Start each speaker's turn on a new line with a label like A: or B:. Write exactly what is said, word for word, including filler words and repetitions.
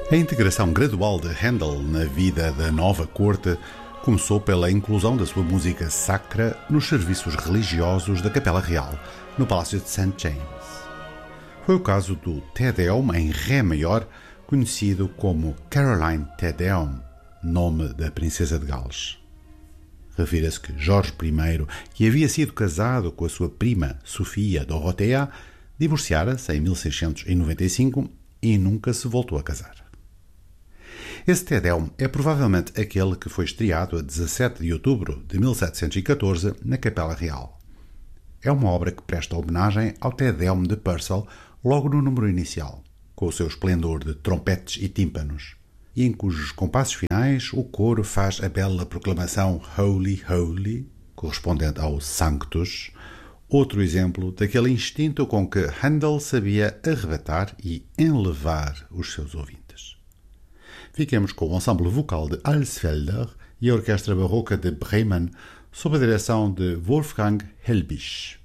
A: A integração gradual de Handel na vida da nova corte começou pela inclusão da sua música sacra nos serviços religiosos da Capela Real, no Palácio de Saint James. Foi o caso do Te Deum em Ré maior, conhecido como Caroline Te Deum, nome da princesa de Gales. Refira-se que Jorge I, que havia sido casado com a sua prima Sofia Dorothea, divorciara-se em mil seiscentos e noventa e cinco e nunca se voltou a casar. Esse Te Deum é provavelmente aquele que foi estreado a dezassete de outubro de mil setecentos e catorze na Capela Real. É uma obra que presta homenagem ao Te Deum de Purcell logo no número inicial, com o seu esplendor de trompetes e tímpanos, e em cujos compassos finais o coro faz a bela proclamação Holy, Holy, correspondente ao Sanctus, outro exemplo daquele instinto com que Handel sabia arrebatar e enlevar os seus ouvintes. Fiquemos com o ensemble vocal de Alsfelder e a Orquestra Barroca de Bremen, sob a direção de Wolfgang Helbig.